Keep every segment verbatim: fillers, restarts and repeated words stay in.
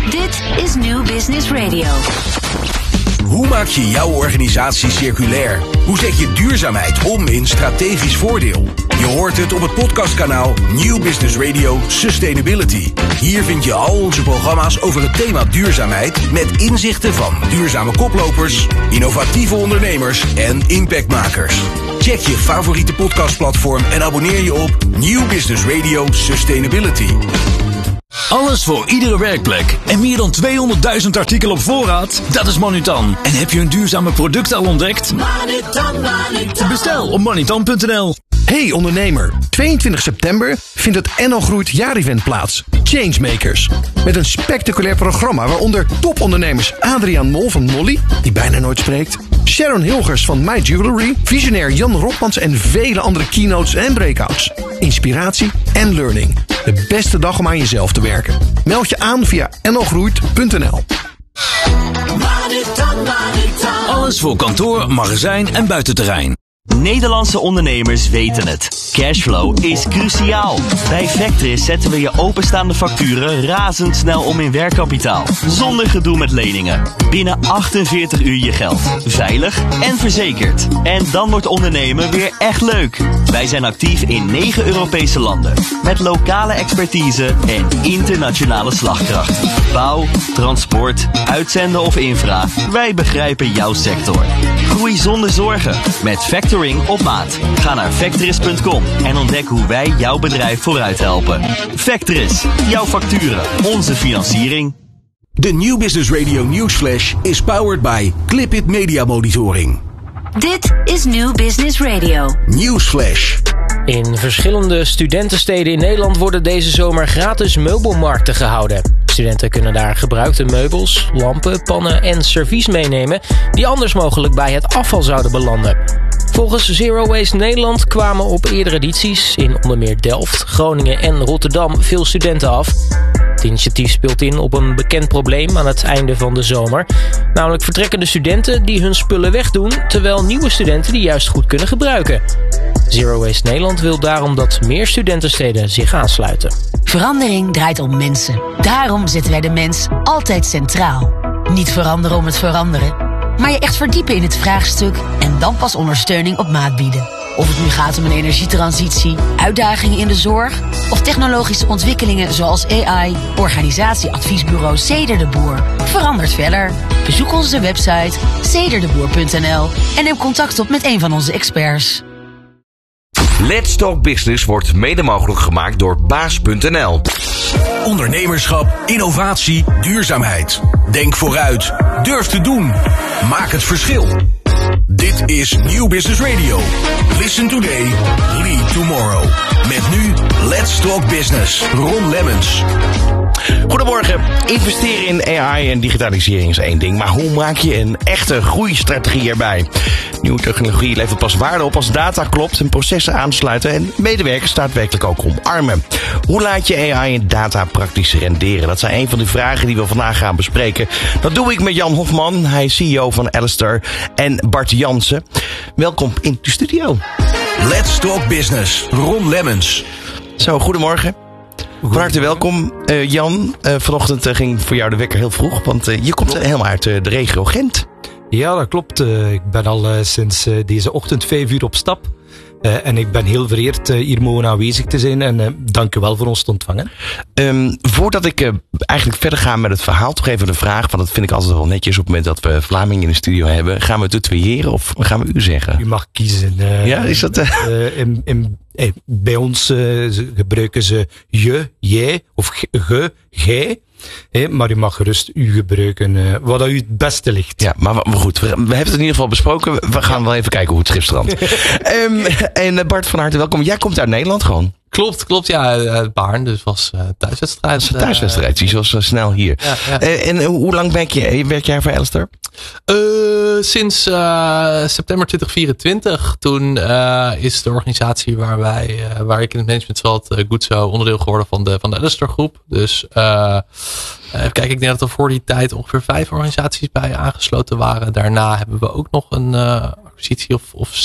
Dit is New Business Radio. Hoe maak je jouw organisatie circulair? Hoe zet je duurzaamheid om in strategisch voordeel? Je hoort het op het podcastkanaal New Business Radio Sustainability. Hier vind je al onze programma's over het thema duurzaamheid met inzichten van duurzame koplopers, innovatieve ondernemers en impactmakers. Check je favoriete podcastplatform en abonneer je op New Business Radio Sustainability. Alles voor iedere werkplek en meer dan tweehonderdduizend artikelen op voorraad? Dat is Manutan. En heb je een duurzame product al ontdekt? Manutan, Manutan. Bestel op manutan punt n l. Hey ondernemer, tweeëntwintig september vindt het N L Groeit jaarevent plaats. Changemakers. Met een spectaculair programma waaronder topondernemers Adriaan Mol van Molly, die bijna nooit spreekt, Sharon Hilgers van My Jewelry, visionair Jan Rotmans en vele andere keynotes en breakouts. Inspiratie en learning. De beste dag om aan jezelf te werken. Meld je aan via n l groeit punt n l. Alles voor kantoor, magazijn en buitenterrein. Nederlandse ondernemers weten het. Cashflow is cruciaal. Bij Vectris zetten we je openstaande facturen razendsnel om in werkkapitaal. Zonder gedoe met leningen. Binnen achtenveertig uur je geld. Veilig en verzekerd. En dan wordt ondernemen weer echt leuk. Wij zijn actief in negen Europese landen. Met lokale expertise en internationale slagkracht. Bouw, transport, uitzenden of infra. Wij begrijpen jouw sector. Groei zonder zorgen. Met Factoring op maat. Ga naar Vectris punt com en ontdek hoe wij jouw bedrijf vooruit helpen. Vectris, jouw facturen, onze financiering. De New Business Radio Newsflash is powered by Clipit Media Monitoring. Dit is New Business Radio. Newsflash. In verschillende studentensteden in Nederland worden deze zomer gratis meubelmarkten gehouden. Studenten kunnen daar gebruikte meubels, lampen, pannen en servies meenemen die anders mogelijk bij het afval zouden belanden. Volgens Zero Waste Nederland kwamen op eerdere edities in onder meer Delft, Groningen en Rotterdam veel studenten af. Het initiatief speelt in op een bekend probleem aan het einde van de zomer. Namelijk vertrekkende studenten die hun spullen wegdoen, terwijl nieuwe studenten die juist goed kunnen gebruiken. Zero Waste Nederland wil daarom dat meer studentensteden zich aansluiten. Verandering draait om mensen. Daarom zetten wij de mens altijd centraal. Niet veranderen om het veranderen, maar je echt verdiepen in het vraagstuk en dan pas ondersteuning op maat bieden. Of het nu gaat om een energietransitie, uitdagingen in de zorg of technologische ontwikkelingen zoals A I, organisatieadviesbureau Ceder de Boer. Verandert verder. Bezoek onze website ceder de boer punt n l en neem contact op met een van onze experts. Let's Talk Business wordt mede mogelijk gemaakt door baas punt n l. Ondernemerschap, innovatie, duurzaamheid. Denk vooruit. Durf te doen. Maak het verschil. Dit is New Business Radio. Listen today, lead tomorrow. Met nu Let's Talk Business. Ron Lemmens. Goedemorgen. Investeren in A I en digitalisering is één ding. Maar hoe maak je een echte groeistrategie erbij? Nieuwe technologie levert pas waarde op als data klopt en processen aansluiten en medewerkers daadwerkelijk ook omarmen. Hoe laat je A I en data praktisch renderen? Dat zijn een van de vragen die we vandaag gaan bespreken. Dat doe ik met Jan Hofman. Hij is C E O van Alistair en Bart Jansen. Welkom in de studio. Let's Talk Business. Ron Lemmens. Zo, goedemorgen. Van harte welkom. Uh, Jan, uh, vanochtend uh, ging voor jou de wekker heel vroeg, want uh, je komt uh, helemaal uit uh, de regio Gent. Ja, dat klopt. Uh, ik ben al uh, sinds uh, deze ochtend vijf uur op stap. Uh, en ik ben heel vereerd uh, hier mogen aanwezig te zijn. En uh, dank u wel voor ons te ontvangen. Um, voordat ik uh, eigenlijk verder ga met het verhaal, toch even de vraag. Want dat vind ik altijd wel netjes op het moment dat we Vlamingen in de studio hebben. Gaan we tutoyeren of gaan we u zeggen? U mag kiezen. Uh, ja, is dat... Uh... Uh, in, in, eh, bij ons uh, gebruiken ze je, jij of ge, gij. Hey, maar u mag gerust u gebruiken, uh, wat u het beste ligt. Ja, maar, maar goed, we, we hebben het in ieder geval besproken. We gaan wel even kijken hoe het schip strandt. um, en Bart, van harte welkom. Jij komt uit Nederland gewoon. Klopt, klopt. Ja, uh, Baarn. Dus was uh, thuiswedstrijd. Dat was een thuiswedstrijd. Zie je, zoals uh, snel hier. Ja, ja. Uh, en uh, hoe lang werk, je, werk jij voor Alistair? Uh, sinds uh, september twintig vierentwintig. Toen uh, is de organisatie waar wij, uh, waar ik in het management zat, uh, goed zo onderdeel geworden van de, van de Alistair groep. Dus uh, even kijken, ik denk dat er voor die tijd ongeveer vijf organisaties bij aangesloten waren. Daarna hebben we ook nog een uh, acquisitie of, of zes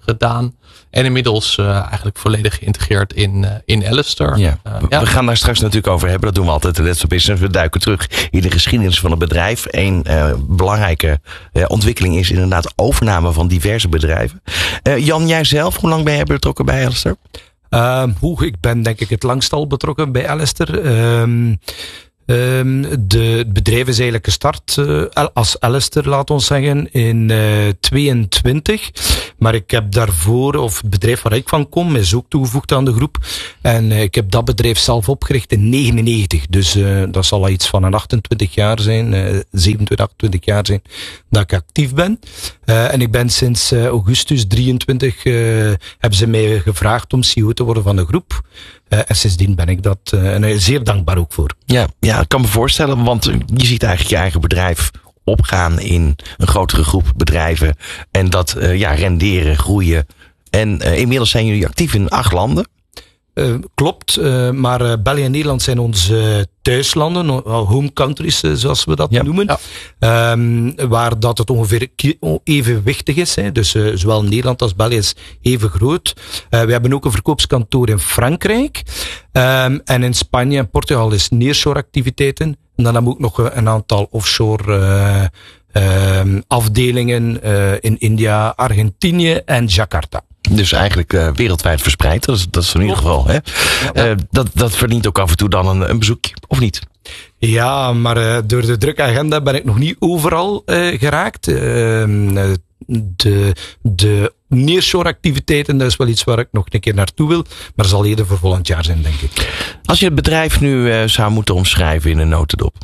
gedaan. En inmiddels uh, eigenlijk volledig geïntegreerd in, uh, in Alistair. Ja. Uh, we, ja. we gaan daar straks natuurlijk over hebben. Dat doen we altijd in Let's Talk Business. We duiken terug in de geschiedenis van het bedrijf. Een uh, belangrijke uh, ontwikkeling is inderdaad overname van diverse bedrijven. Uh, Jan, jij zelf, hoe lang ben jij betrokken bij Alistair? Uh, hoe, ik ben denk ik het langst al betrokken bij Alistair. Um, Um, de, het bedrijf is eigenlijk gestart uh, als Alistair, laat ons zeggen, in uh, tweeëntwintig. Maar ik heb daarvoor, of het bedrijf waar ik van kom, is ook toegevoegd aan de groep. En uh, ik heb dat bedrijf zelf opgericht in negenennegentig. Dus uh, dat zal al iets van een achtentwintig jaar zijn, uh, zevenentwintig, achtentwintig jaar zijn, dat ik actief ben. Uh, en ik ben sinds uh, augustus drieëntwintig, uh, hebben ze mij gevraagd om C E O te worden van de groep. Uh, en sindsdien ben ik dat uh, en zeer dankbaar ook voor. Ja, ja, ik kan me voorstellen, want je ziet eigenlijk je eigen bedrijf opgaan in een grotere groep bedrijven. En dat uh, ja, renderen, groeien. En uh, inmiddels zijn jullie actief in acht landen. Uh, klopt, uh, maar uh, België en Nederland zijn onze thuislanden, home countries uh, zoals we dat ja. noemen. Ja. Um, waar dat het ongeveer evenwichtig is. Hè. Dus uh, zowel Nederland als België is even groot. Uh, we hebben ook een verkoopskantoor in Frankrijk. Um, en in Spanje en Portugal is nearshore activiteiten. En dan hebben we ook nog een aantal offshore uh, um, afdelingen uh, in India, Argentinië en Jakarta. Dus eigenlijk uh, wereldwijd verspreid. Dat is, dat is in ieder geval. Hè? Ja. Uh, dat, dat verdient ook af en toe dan een, een bezoekje, of niet? Ja, maar uh, door de drukke agenda ben ik nog niet overal uh, geraakt. Uh, de, de nearshore activiteiten, dat is wel iets waar ik nog een keer naartoe wil. Maar dat zal eerder voor volgend jaar zijn, denk ik. Als je het bedrijf nu uh, zou moeten omschrijven in een notendop.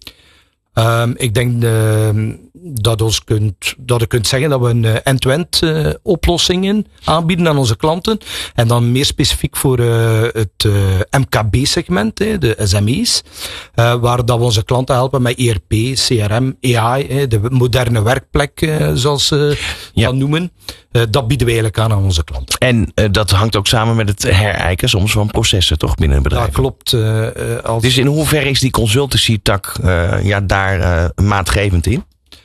Um, ik denk uh, dat, ons kunt, dat je kunt zeggen dat we een uh, end-to-end uh, oplossingen aanbieden aan onze klanten. En dan meer specifiek voor uh, het uh, M K B-segment, uh, de S M E's. Uh, waar dat we onze klanten helpen met E R P, C R M, A I, uh, de moderne werkplek, uh, zoals ze ja. dat noemen. Uh, dat bieden we eigenlijk aan aan onze klanten. En uh, dat hangt ook samen met het herijken soms van processen, toch, binnen een bedrijf? Dat klopt. Uh, als... Dus in hoeverre is die consultancy-tak uh, ja, daar uh, maatgevend in?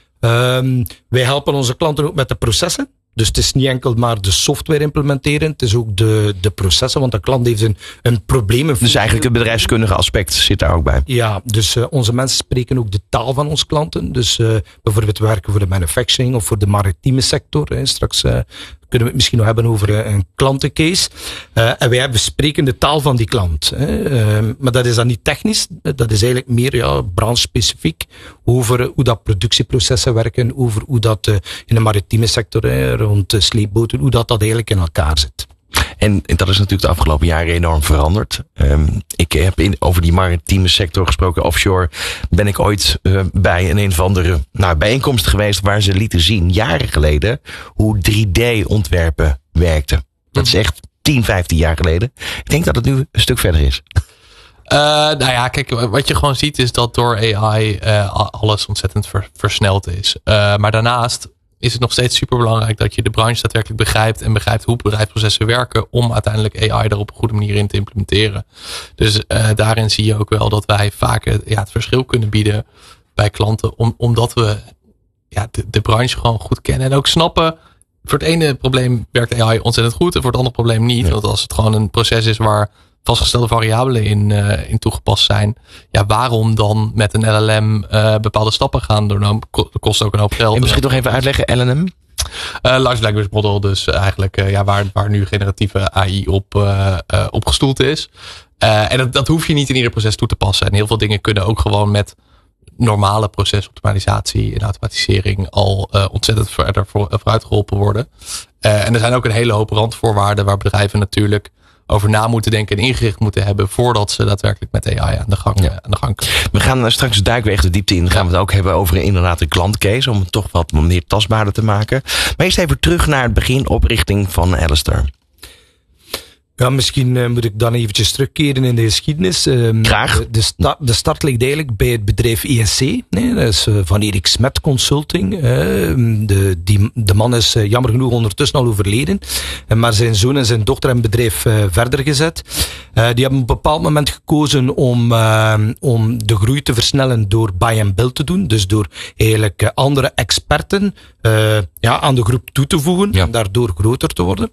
Um, wij helpen onze klanten ook met de processen. Dus het is niet enkel maar de software implementeren, het is ook de, de processen, want de klant heeft een, een probleem. Een dus eigenlijk het bedrijfskundige aspect zit daar ook bij? Ja, dus uh, onze mensen spreken ook de taal van onze klanten. Dus uh, bijvoorbeeld werken voor de manufacturing of voor de maritieme sector. Hè. Straks uh, kunnen we het misschien nog hebben over uh, een klantencase. Uh, en wij hebben spreken de taal van die klant. Hè. Uh, maar dat is dan niet technisch, dat is eigenlijk meer ja, branche-specifiek over uh, hoe dat productieprocessen werken, over hoe dat uh, in de maritieme sector, hè, rond uh, sleepboten, hoe dat, dat eigenlijk in elkaar zit. En, en dat is natuurlijk de afgelopen jaren enorm veranderd. Um, ik heb in, over die maritieme sector gesproken, offshore, ben ik ooit uh, bij een, een of andere nou, bijeenkomst geweest waar ze lieten zien, jaren geleden, hoe drie D ontwerpen werkte. Dat is echt tien, vijftien jaar geleden. Ik denk dat het nu een stuk verder is. Uh, nou ja, kijk, wat je gewoon ziet is dat door A I uh, alles ontzettend ver, versneld is. Uh, maar daarnaast is het nog steeds super belangrijk dat je de branche daadwerkelijk begrijpt en begrijpt hoe bedrijfsprocessen werken om uiteindelijk A I er op een goede manier in te implementeren. Dus uh, daarin zie je ook wel dat wij vaak uh, ja, het verschil kunnen bieden bij klanten, om, omdat we ja, de, de branche gewoon goed kennen en ook snappen. Voor het ene probleem werkt A I ontzettend goed en voor het andere probleem niet. Ja. Want als het gewoon een proces is waar vastgestelde variabelen in, uh, in toegepast zijn. Ja, waarom dan met een L L M uh, bepaalde stappen gaan door? Dat kost ook een hoop geld. En misschien nog even uitleggen, L L M? Uh, Large Language Model, dus eigenlijk uh, ja, waar, waar nu generatieve A I op, uh, uh, op gestoeld is. Uh, en dat, dat hoef je niet in ieder proces toe te passen. En heel veel dingen kunnen ook gewoon met normale procesoptimalisatie en automatisering al uh, ontzettend verder voor, uh, vooruit geholpen worden. Uh, en er zijn ook een hele hoop randvoorwaarden waar bedrijven natuurlijk over na moeten denken en ingericht moeten hebben voordat ze daadwerkelijk met A I aan de gang, ja. aan de gang kunnen. We gaan straks duiken we echt de diepte in. Dan gaan we het ook hebben over inderdaad een klantcase om het toch wat meer tastbaarder te maken. Maar eerst even terug naar het begin oprichting van Alistair. Ja, misschien uh, moet ik dan eventjes terugkeren in de geschiedenis. Um, Graag. De, de, sta- de start ligt eigenlijk bij het bedrijf E S C. Nee, dat is uh, van Erik Smet Consulting. Uh, de, die, de man is uh, jammer genoeg ondertussen al overleden. Uh, maar zijn zoon en zijn dochter hebben het bedrijf uh, verder gezet. Uh, die hebben op een bepaald moment gekozen om, uh, om de groei te versnellen door buy and build te doen. Dus door eigenlijk uh, andere experten uh, ja, aan de groep toe te voegen. Ja. En daardoor groter te worden.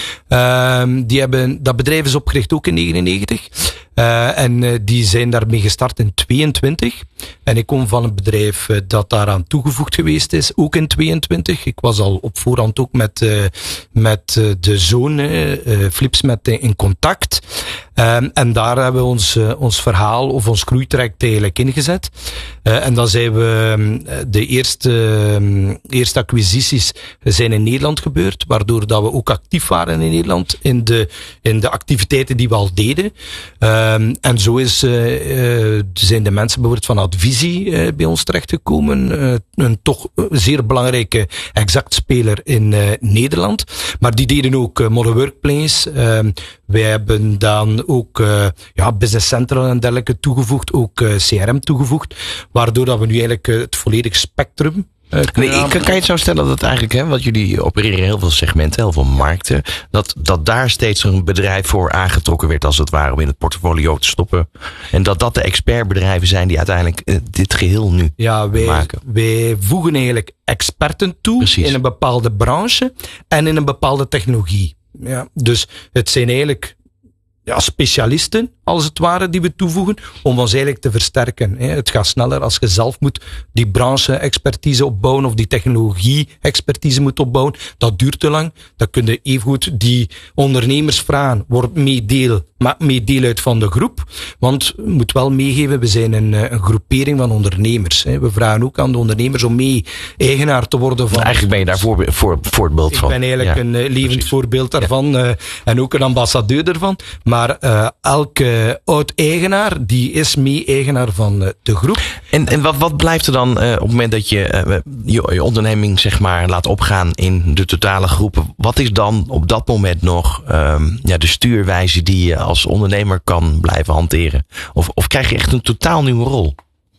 Uh, die hebben, dat bedrijf is opgericht ook in negentien negenennegentig. Uh, en uh, die zijn daarmee gestart in tweeëntwintig. En ik kom van een bedrijf uh, dat daaraan toegevoegd geweest is, ook in tweeëntwintig. Ik was al op voorhand ook met, uh, met uh, de zoon, uh, uh, Flips, met uh, in contact. Um, en daar hebben we ons, uh, ons verhaal of ons groeitraject eigenlijk ingezet. Uh, en dan zijn we, um, de eerste, um, eerste acquisities zijn in Nederland gebeurd, waardoor dat we ook actief waren in Nederland in de, in de activiteiten die we al deden. Um, en zo is, uh, uh, zijn de mensen bijvoorbeeld van Advisie uh, bij ons terechtgekomen. Uh, een toch zeer belangrijke exactspeler in uh, Nederland. Maar die deden ook uh, Modern Workplace. Uh, wij hebben dan ook uh, ja, Business Central en dergelijke toegevoegd. Ook uh, C R M toegevoegd. Waardoor dat we nu eigenlijk uh, het volledige spectrum Uh, nee, kan, kan je het zo stellen dat eigenlijk, hè, want jullie opereren heel veel segmenten, heel veel markten, dat, dat daar steeds een bedrijf voor aangetrokken werd als het ware om in het portfolio te stoppen. En dat dat de expertbedrijven zijn die uiteindelijk uh, dit geheel nu ja, wij, maken. Wij voegen eigenlijk experten toe Precies. in een bepaalde branche en in een bepaalde technologie. Ja, dus het zijn eigenlijk ja, specialisten, als het ware, die we toevoegen, om ons eigenlijk te versterken. Het gaat sneller als je zelf moet die branche-expertise opbouwen of die technologie-expertise moet opbouwen. Dat duurt te lang. Dan kun je evengoed die ondernemers vragen, word mee deel, maak mee deel uit van de groep. Want je moet wel meegeven, we zijn een, een groepering van ondernemers. We vragen ook aan de ondernemers om mee eigenaar te worden van... Eigenlijk ben je daar voor, voor, voorbeeld van. Ik ben eigenlijk ja, een uh, levend precies. voorbeeld daarvan ja. uh, en ook een ambassadeur daarvan. Maar uh, elke oud-eigenaar, die is mee-eigenaar van uh, de groep. En, en wat, wat blijft er dan uh, op het moment dat je, uh, je je onderneming zeg maar laat opgaan in de totale groepen? Wat is dan op dat moment nog um, ja, de stuurwijze die je als ondernemer kan blijven hanteren? Of, of krijg je echt een totaal nieuwe rol?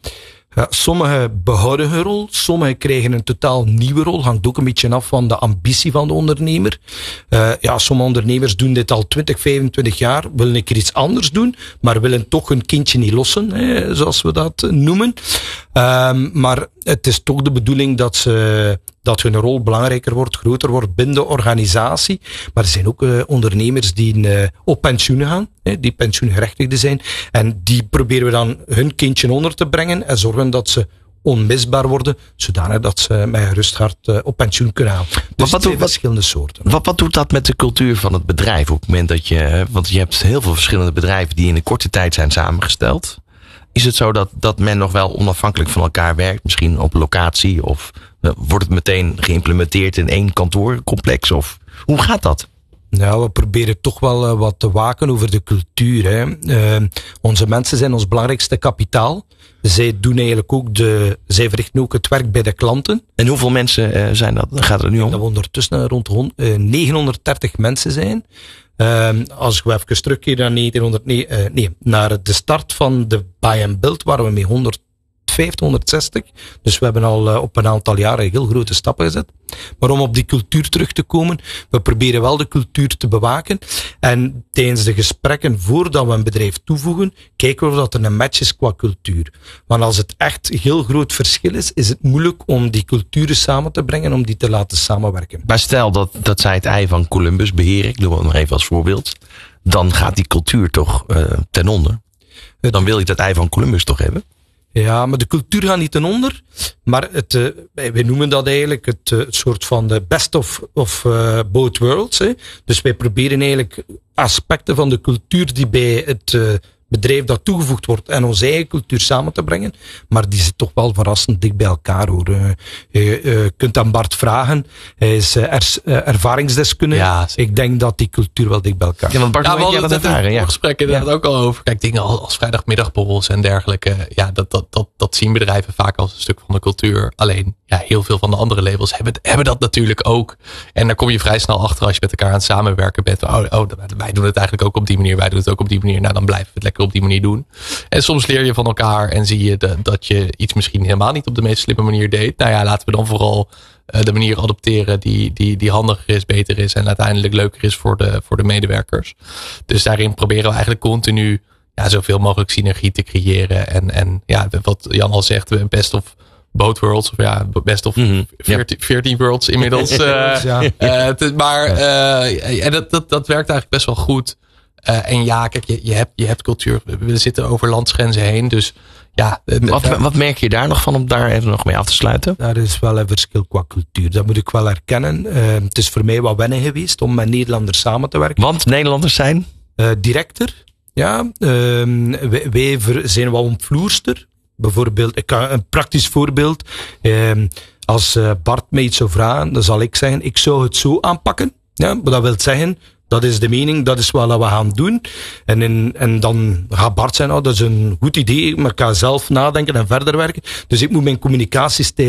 Ja, sommigen behouden hun rol, sommigen krijgen een totaal nieuwe rol. Hangt ook een beetje af van de ambitie van de ondernemer. Uh, ja, sommige ondernemers doen dit al twintig, vijfentwintig jaar, willen een keer iets anders doen, maar willen toch hun kindje niet lossen, hè, zoals we dat noemen. Um, maar het is toch de bedoeling dat ze, dat hun rol belangrijker wordt, groter wordt binnen de organisatie. Maar er zijn ook uh, ondernemers die uh, op pensioen gaan, hè, die pensioengerechtigden zijn. En die proberen we dan hun kindje onder te brengen en zorgen dat ze onmisbaar worden, zodanig dat ze met een rust hart uh, op pensioen kunnen gaan. Dus wat, wat, twee wat, verschillende soorten. Wat, wat doet dat met de cultuur van het bedrijf op het moment dat je, want je hebt heel veel verschillende bedrijven die in een korte tijd zijn samengesteld. Is het zo dat, dat men nog wel onafhankelijk van elkaar werkt? Misschien op locatie? Of uh, wordt het meteen geïmplementeerd in één kantoorcomplex? Of hoe gaat dat? Nou, we proberen toch wel uh, wat te waken over de cultuur. Hè. Uh, onze mensen zijn ons belangrijkste kapitaal. Zij doen eigenlijk ook de, zij verrichten ook het werk bij de klanten. En hoeveel mensen uh, zijn dat? Gaat het nu om? Dat we ondertussen rond uh, negenhonderddertig mensen zijn. Uh, als we even terugkeren naar negentienhonderd, nee, uh, nee, naar de start van de buy and build waren we met honderdvijftig, honderdzestig. Dus we hebben al uh, op een aantal jaren heel grote stappen gezet. Maar om op die cultuur terug te komen, we proberen wel de cultuur te bewaken. En tijdens de gesprekken, voordat we een bedrijf toevoegen, kijken we of dat er een match is qua cultuur. Want als het echt heel groot verschil is, is het moeilijk om die culturen samen te brengen, om die te laten samenwerken. Maar stel dat, dat zij het ei van Columbus beheren, ik doe het nog even als voorbeeld, dan gaat die cultuur toch uh, ten onder. Dan wil je dat ei van Columbus toch hebben? Ja, maar de cultuur gaat niet ten onder. Maar het, uh, wij noemen dat eigenlijk het, uh, het soort van de best of, of uh, both worlds. Hè. Dus wij proberen eigenlijk aspecten van de cultuur die bij het, uh, bedrijf dat toegevoegd wordt en onze eigen cultuur samen te brengen. Maar die zit toch wel verrassend dicht bij elkaar, hoor. Uh, je uh, kunt aan Bart vragen. Hij is uh, er, uh, ervaringsdeskundige. Ja, ik denk dat die cultuur wel dicht bij elkaar. Ja, want Bart, ja, we hadden dat het ervaren, in ja. het gesprek inderdaad ja. ook al over. Kijk, dingen als, als vrijdagmiddagborrels en dergelijke. Ja, dat, dat, dat, dat zien bedrijven vaak als een stuk van de cultuur. Alleen, ja, heel veel van de andere labels hebben, hebben dat natuurlijk ook. En daar kom je vrij snel achter als je met elkaar aan het samenwerken bent. Oh, oh, wij doen het eigenlijk ook op die manier. Wij doen het ook op die manier. Nou, dan blijven we het lekker op die manier doen. En soms leer je van elkaar en zie je de, dat je iets misschien helemaal niet op de meest slimme manier deed. Nou ja, laten we dan vooral uh, de manier adopteren die, die, die handiger is, beter is en uiteindelijk leuker is voor de, voor de medewerkers. Dus daarin proberen we eigenlijk continu ja, zoveel mogelijk synergie te creëren. En, en ja, wat Jan al zegt, best of both worlds, of ja, best of mm-hmm. veertien, veertien worlds inmiddels. Uh, ja. uh, te, maar uh, en dat, dat, dat werkt eigenlijk best wel goed. Uh, en ja, kijk, je, je, hebt, je hebt cultuur. We zitten over landsgrenzen heen. Dus ja. Wat, daar, wat merk je daar nog van om daar even nog mee af te sluiten? Daar is wel een verschil qua cultuur. Dat moet ik wel erkennen. Uh, het is voor mij wat wennen geweest om met Nederlanders samen te werken. Want Nederlanders zijn? Uh, directer. Ja. Uh, wij, wij zijn wel omvloerster. Bijvoorbeeld, ik kan een praktisch voorbeeld. Uh, als uh, Bart mij iets zou vragen, dan zal ik zeggen, ik zou het zo aanpakken. Ja, maar dat wil zeggen, dat is de mening, dat is wat we gaan doen. En, in, en dan gaat Bart zeggen, oh, dat is een goed idee, maar ik ga zelf nadenken en verder werken. Dus ik moet mijn communicatiestijl